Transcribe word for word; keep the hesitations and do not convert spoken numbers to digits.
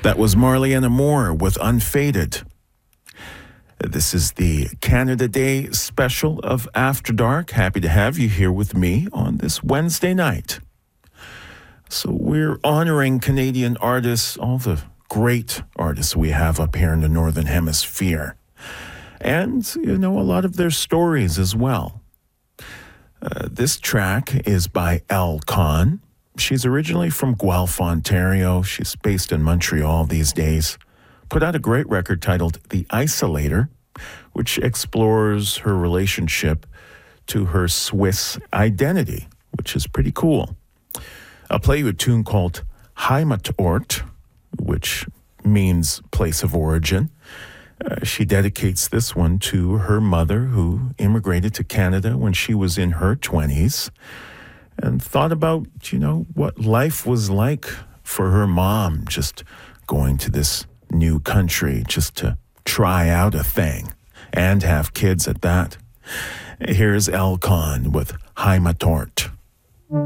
That was Marliana Moore with Unfaded. This is the Canada Day special of After Dark. Happy to have you here with me on this Wednesday night. So we're honoring Canadian artists, all the great artists we have up here in the Northern Hemisphere. And, you know, a lot of their stories as well. Uh, this track is by Elle Kahn. She's originally from Guelph, Ontario. She's based in Montreal these days. Put out a great record titled The Isolator, which explores her relationship to her Swiss identity, which is pretty cool. I'll play you a tune called Heimatort, which means place of origin. Uh, she dedicates this one to her mother, who immigrated to Canada when she was in her twenties, and thought about, you know, what life was like for her mom, just going to this new country just to try out a thing and have kids at that. Here's Elle Kahn with Heimatort.